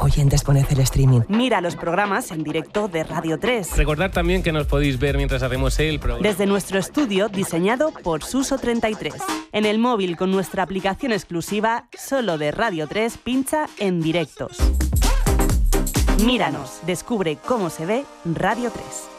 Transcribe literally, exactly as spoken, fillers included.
Oyentes, poned el streaming. Mira los programas en directo de Radio tres. Recordad también que nos podéis ver mientras hacemos el programa. Desde nuestro estudio diseñado por Suso treinta y tres. En el móvil con nuestra aplicación exclusiva solo de Radio tres, pincha en directos. Míranos, descubre cómo se ve Radio tres.